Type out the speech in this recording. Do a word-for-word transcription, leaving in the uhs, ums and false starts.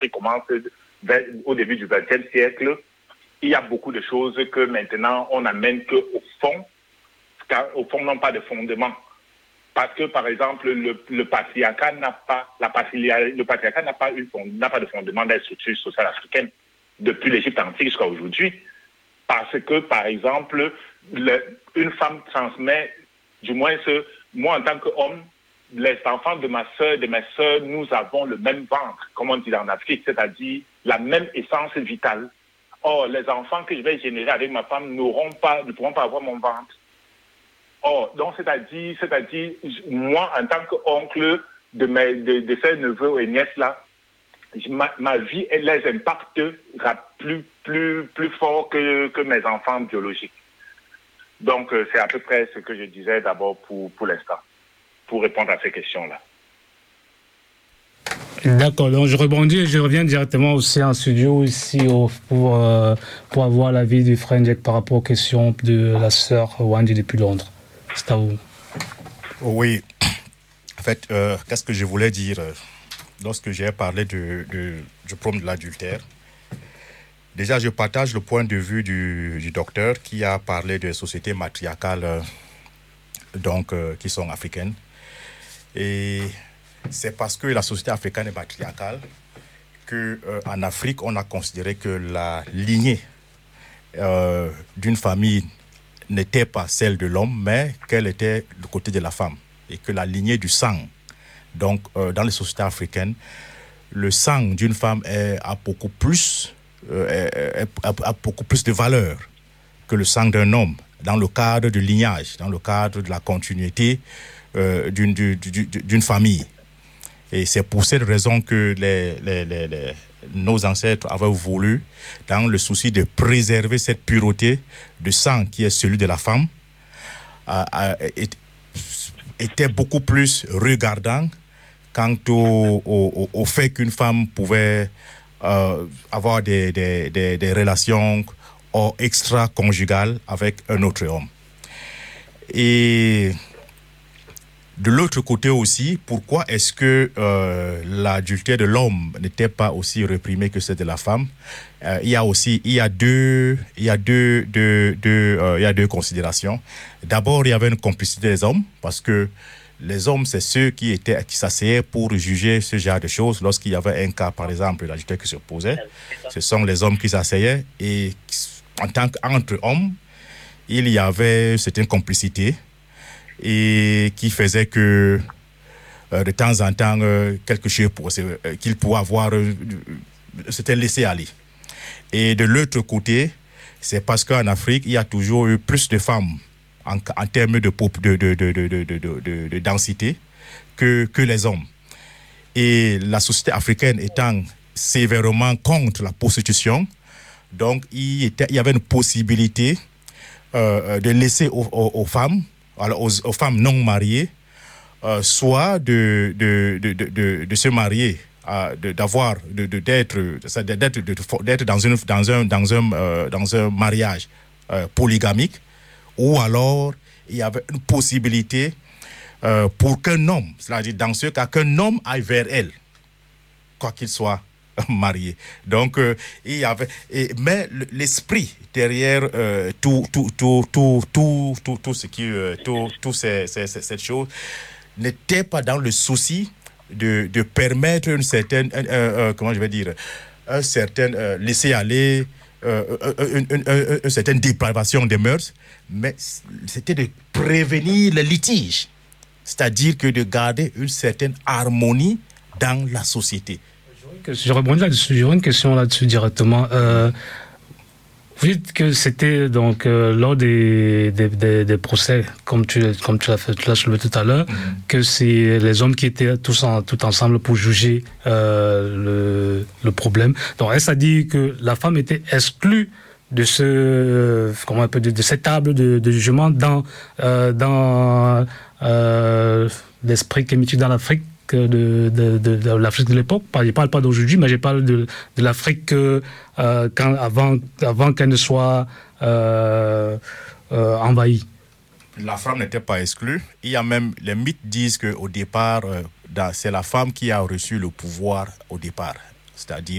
commence vers, au début du vingtième siècle, il y a beaucoup de choses que maintenant on amène qu'au fond, au fond non pas de fondement. Parce que, par exemple, le, le patriarcat n'a pas, la patriarcat, le patriarcat n'a pas, une, n'a pas de fondement dans les structures sociales africaines depuis l'Égypte antique jusqu'à aujourd'hui. Parce que, par exemple, le, une femme transmet, du moins, ce, moi en tant qu'homme, les enfants de ma sœur, de mes sœurs, nous avons le même ventre, comme on dit en Afrique, c'est-à-dire la même essence vitale. Or, les enfants que je vais générer avec ma femme n'auront pas, ne pourront pas avoir mon ventre. Or, donc, c'est-à-dire, c'est-à-dire, moi, en tant qu'oncle de, mes, de, de ces neveux et nièces là, ma, ma vie, elle les impactera plus, plus, plus fort que, que mes enfants biologiques. Donc, c'est à peu près ce que je disais d'abord pour, pour l'instant, pour répondre à ces questions-là. D'accord, donc je rebondis et je reviens directement aussi en studio ici au, pour, euh, pour avoir l'avis du frère Ndjek par rapport aux questions de la sœur Wandi depuis Londres. C'est à vous. Oui, en fait, euh, qu'est-ce que je voulais dire lorsque j'ai parlé de, de, du problème de l'adultère? Déjà, je partage le point de vue du, du docteur qui a parlé des sociétés matriarcales euh, donc, euh, qui sont africaines. Et c'est parce que la société africaine est matriarcale qu'en euh, Afrique, on a considéré que la lignée euh, d'une famille n'était pas celle de l'homme, mais qu'elle était du côté de la femme. Et que la lignée du sang, donc euh, dans les sociétés africaines, le sang d'une femme est, a, beaucoup plus, euh, est, a, a beaucoup plus de valeur que le sang d'un homme, dans le cadre du lignage, dans le cadre de la continuité euh, d'une, d'une, d'une famille. Et c'est pour cette raison que les, les, les, les, nos ancêtres avaient voulu, dans le souci de préserver cette pureté de sang qui est celui de la femme, euh, euh, était beaucoup plus regardant quant au, au, au fait qu'une femme pouvait euh, avoir des, des, des, des relations extra-conjugales avec un autre homme. Et de l'autre côté aussi, pourquoi est-ce que euh, l'adultère de l'homme n'était pas aussi réprimé que celle de la femme? euh, Il y a aussi, il y a deux, il y a deux, deux, deux, euh, il y a deux considérations. D'abord, il y avait une complicité des hommes, parce que les hommes, c'est ceux qui étaient, qui s'asseyaient pour juger ce genre de choses. Lorsqu'il y avait un cas, par exemple, l'adultère qui se posait, ce sont les hommes qui s'asseyaient, et en tant qu'entre hommes, il y avait certaines complicités, et qui faisait que euh, de temps en temps euh, quelque chose pour, euh, qu'il pouvait avoir euh, c'était laissé aller. Et de l'autre côté, c'est parce qu'en Afrique il y a toujours eu plus de femmes en, en termes de, de, de, de, de, de, de, de densité que, que les hommes. Et la société africaine étant sévèrement contre la prostitution, donc il, était, il y avait une possibilité euh, de laisser aux, aux, aux femmes Alors aux, aux femmes non mariées, euh, soit de, de, de, de, de se marier, euh, de, d'avoir, de, de, d'être, d'être, de, d'être dans, une, dans, un, dans, un, euh, dans un mariage euh, polygamique, ou alors il y avait une possibilité euh, pour qu'un homme, c'est-à-dire dans ce cas, qu'un homme aille vers elle, quoi qu'il soit marié. Donc, euh, il y avait, et, mais l'esprit derrière euh, tout, tout, tout, tout, tout, tout, tout ce qui, euh, tout, tout ces, ces, ces, cette chose n'était pas dans le souci de, de permettre une certaine, un, un, un, comment je vais dire, un certain euh, laisser aller, euh, une, une, une, une certaine dépravation des mœurs, mais c'était de prévenir le litige, c'est-à-dire que de garder une certaine harmonie dans la société. Je rebondis là-dessus, j'aurais une question là-dessus directement. Euh, vous dites que c'était donc euh, lors des, des, des, des procès, comme tu, comme tu l'as fait, tu l'as soulevé tout à l'heure, mm-hmm. que c'est les hommes qui étaient tous en, tout ensemble pour juger euh, le, le problème. Donc, est-ce à dire que la femme était exclue de ce, comment on peut dire, de cette table de, de jugement dans, euh, dans euh, l'esprit kémitique dans l'Afrique? De, de, de, de l'Afrique de l'époque. Je ne parle pas d'aujourd'hui, mais je parle de, de l'Afrique euh, quand, avant, avant qu'elle ne soit euh, euh, envahie. La femme n'était pas exclue. Il y a même, les mythes disent qu'au départ, euh, c'est la femme qui a reçu le pouvoir au départ. C'est-à-dire